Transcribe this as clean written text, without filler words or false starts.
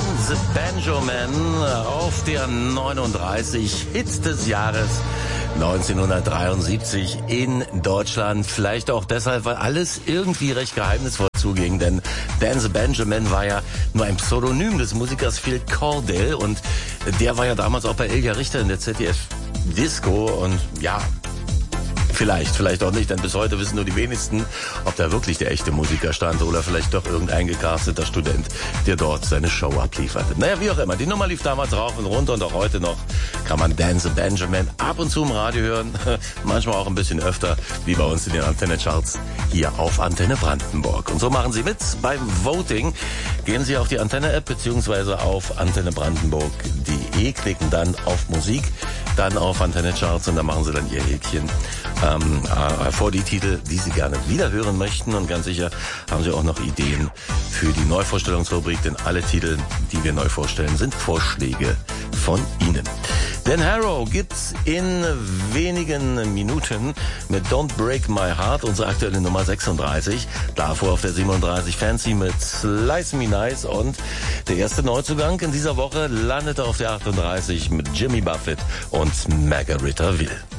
The Banjo Man auf der 39 Hits des Jahres 1973 in Deutschland. Vielleicht auch deshalb, weil alles irgendwie recht geheimnisvoll zuging, denn Dan the Banjo Man war ja nur ein Pseudonym des Musikers Phil Cordell und der war ja damals auch bei Ilja Richter in der ZDF Disco und ja, Vielleicht auch nicht, denn bis heute wissen nur die wenigsten, ob da wirklich der echte Musiker stand oder vielleicht doch irgendein gecasteter Student, der dort seine Show ablieferte. Naja, wie auch immer, die Nummer lief damals rauf und runter und auch heute noch kann man Dan the Banjo Man ab und zu im Radio hören, manchmal auch ein bisschen öfter, wie bei uns in den Antenne-Charts hier auf Antenne Brandenburg. Und so machen Sie mit beim Voting. Gehen Sie auf die Antenne-App bzw. auf antennebrandenburg.de, klicken dann auf Musik, dann auf Antenne-Charts und dann machen Sie dann Ihr Häkchen vor die Titel, die Sie gerne wiederhören möchten. Und ganz sicher haben Sie auch noch Ideen für die Neuvorstellungsrubrik, denn alle Titel, die wir neu vorstellen, sind Vorschläge von Ihnen. Dan Harrow gibt's in wenigen Minuten mit Don't Break My Heart, unsere aktuelle Nummer 36. Davor auf der 37 Fancy mit Slice Me Nice und der erste Neuzugang in dieser Woche landete auf der 38 mit Jimmy Buffett und Margarita Will.